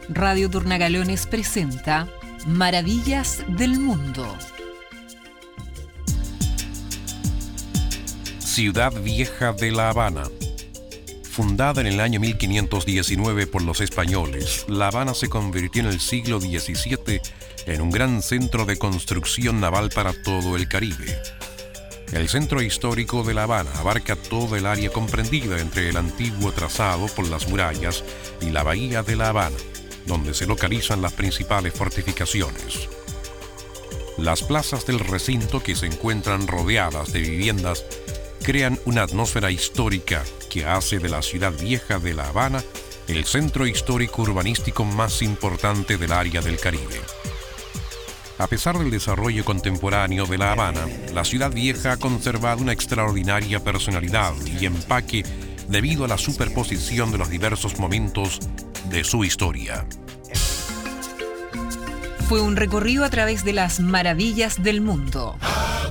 Radio Turnagalones presenta Maravillas del Mundo. Ciudad Vieja de La Habana. Fundada en el año 1519 por los españoles, La Habana se convirtió en el siglo XVII en un gran centro de construcción naval para todo el Caribe. El centro histórico de La Habana abarca toda el área comprendida entre el antiguo trazado por las murallas y la bahía de La Habana, donde se localizan las principales fortificaciones. Las plazas del recinto, que se encuentran rodeadas de viviendas, crean una atmósfera histórica que hace de la ciudad vieja de La Habana el centro histórico urbanístico más importante del área del Caribe. A pesar del desarrollo contemporáneo de La Habana, la ciudad vieja ha conservado una extraordinaria personalidad y empaque debido a la superposición de los diversos momentos de su historia. Fue un recorrido a través de las maravillas del mundo.